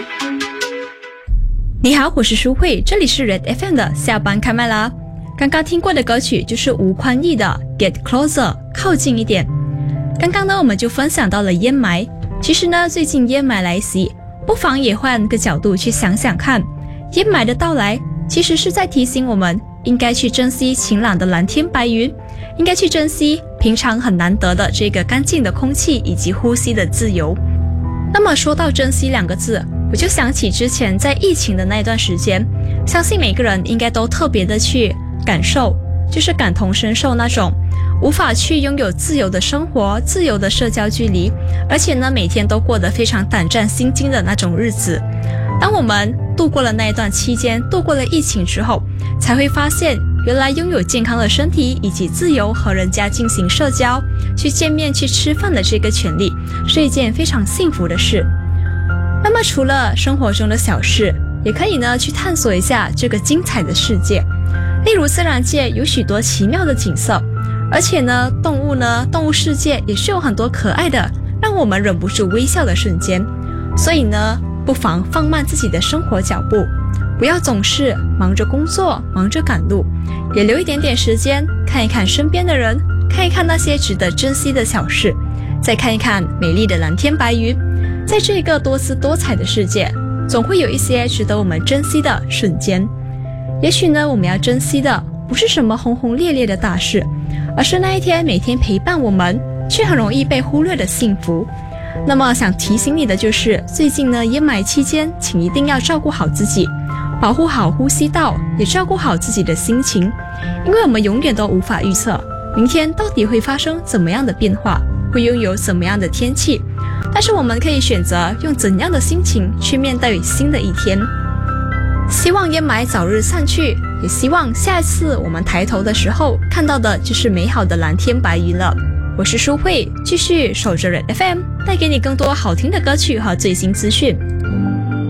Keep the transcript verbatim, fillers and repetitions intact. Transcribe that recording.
你好，我是舒慧，这里是 Red F M 的下班开麦啦。刚刚听过的歌曲就是吴宽义的 Get Closer 靠近一点。刚刚呢我们就分享到了烟霾，其实呢最近烟霾来袭，不妨也换个角度去想想看，烟霾的到来其实是在提醒我们应该去珍惜晴朗的蓝天白云，应该去珍惜平常很难得的这个干净的空气以及呼吸的自由。那么说到珍惜两个字，我就想起之前在疫情的那段时间，相信每个人应该都特别的去感受，就是感同身受那种无法去拥有自由的生活，自由的社交距离，而且呢每天都过得非常胆战心惊的那种日子。当我们度过了那一段期间，度过了疫情之后，才会发现原来拥有健康的身体以及自由和人家进行社交，去见面去吃饭的这个权利是一件非常幸福的事。那么除了生活中的小事，也可以呢去探索一下这个精彩的世界。例如自然界有许多奇妙的景色，而且呢动物呢动物世界也是有很多可爱的让我们忍不住微笑的瞬间。所以呢不妨放慢自己的生活脚步，不要总是忙着工作忙着赶路，也留一点点时间看一看身边的人，看一看那些值得珍惜的小事，再看一看美丽的蓝天白云。在这个多姿多彩的世界，总会有一些值得我们珍惜的瞬间。也许呢我们要珍惜的不是什么轰轰烈烈的大事，而是那一天每天陪伴我们却很容易被忽略的幸福。那么想提醒你的就是，最近呢烟霾期间，请一定要照顾好自己，保护好呼吸道，也照顾好自己的心情。因为我们永远都无法预测明天到底会发生怎么样的变化，会拥有怎么样的天气，但是我们可以选择用怎样的心情去面对新的一天。希望烟霾早日散去，也希望下一次我们抬头的时候看到的就是美好的蓝天白云了。我是舒慧，继续守着 Red F M， 带给你更多好听的歌曲和最新资讯。